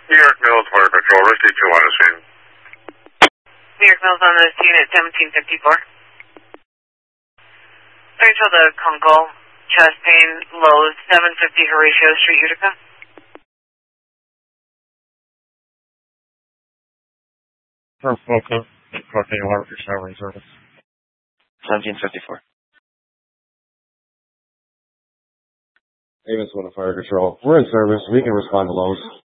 New York Mills Fire Patrol, Rescue 2 on the scene. New York Mills on the scene at 1754. Rachel, the Kunkel, chest pain, lows, 750 Horatio Street, Utica. From Boca, Courtney Alert for showering service. 1754. Avis 1 Fire Control. We're in service. We can respond to lows.